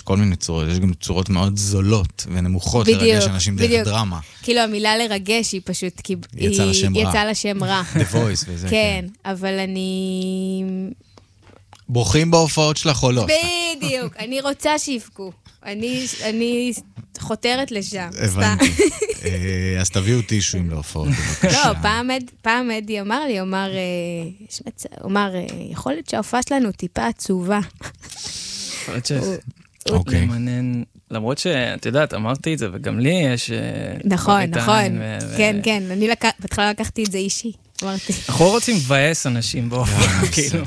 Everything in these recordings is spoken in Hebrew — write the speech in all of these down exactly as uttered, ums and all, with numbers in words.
כל מיני צורות, יש גם צורות מאוד זולות ונמוכות לרגש אנשים דרך דרמה. כאילו המילה לרגש היא פשוט, כי היא יצאה לשם רע. The Voice וזה. כן, אבל אני... ברוכים בהופעות של החולות. בדיוק, אני רוצה שיפקו. אני, אני חותרת לשם. הבנתי. אז תביאו טישויים להופעות, בבקשה. לא, פעם אדי אמר לי, אמר, יכול להיות שההופעה שלנו טיפה עצובה. יכול להיות שזה מעניין, למרות שאת יודעת, אמרתי את זה, וגם לי יש... נכון, נכון. כן, כן, אני בהתחלה לקחתי את זה אישי. אנחנו רוצים לבאס אנשים בהופעה, כאילו.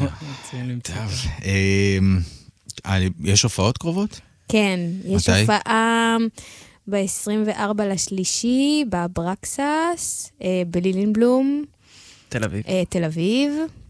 יש הופעות קרובות? כן, יש הופעה ב-עשרים וארבעה לשלישי, בברקסס, בלילינבלום. תל אביב. תל אביב,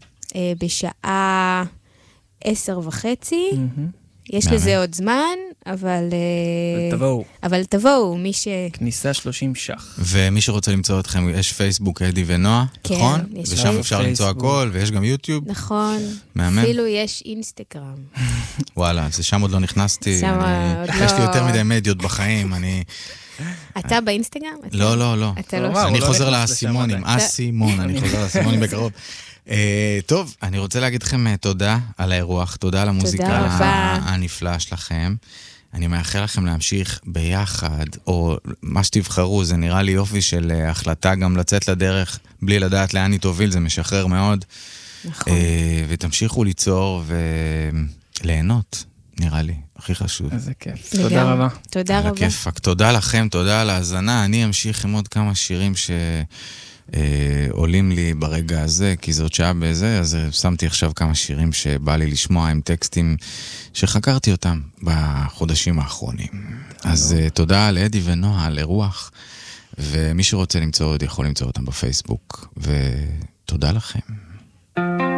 בשעה עשר וחצי. יש לזה עוד זמן, אבל... תבואו. אבל תבואו, מי ש... כניסה שלושים שח. ומי שרוצה למצוא אתכם, יש פייסבוק, אדי ונועה, נכון? ושם אפשר למצוא הכל, ויש גם יוטיוב. נכון. מהמם. אפילו יש אינסטגרם. וואלה, זה שם עוד לא נכנסתי. יש לי יותר מדי מדיות בחיים, אני... אתה באינסטגרם? לא, לא, לא. אני חוזר לאסימונים, אסימון, אני חוזר לאסימונים בקרוב. טוב, אני רוצה להגיד לכם תודה על האירוח, תודה על המוזיקה הנפלאה שלכם. אני מאחל לכם להמשיך ביחד, או מה שתבחרו, זה נראה לי יופי של החלטה גם לצאת לדרך, בלי לדעת לאן היא תוביל, זה משחרר מאוד. נכון. ותמשיכו ליצור וליהנות, נראה לי, הכי חשוב. איזה כיף. תודה רבה. תודה רבה. כיפק. תודה לכם, תודה על ההאזנה. אני אמשיך עם עוד כמה שירים ש... עולים לי ברגע הזה, כי זאת שעה בזה, אז שמתי עכשיו כמה שירים שבא לי לשמוע עם טקסטים שחקרתי אותם בחודשים האחרונים. אז תודה לאדי ונועה, על אירוח, ומי שרוצה למצוא עוד יכול למצוא אותם בפייסבוק, ותודה לכם.